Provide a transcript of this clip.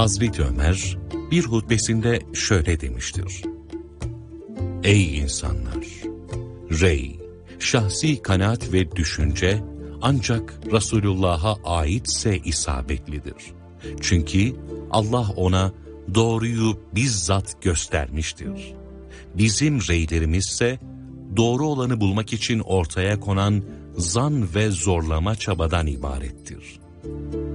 Hazreti Ömer bir hutbesinde şöyle demiştir: Ey insanlar! Rey, şahsi kanaat ve düşünce ancak Resulullah'a aitse isabetlidir. Çünkü Allah ona doğruyu bizzat göstermiştir. Bizim reylerimizse doğru olanı bulmak için ortaya konan zan ve zorlama çabadan ibarettir.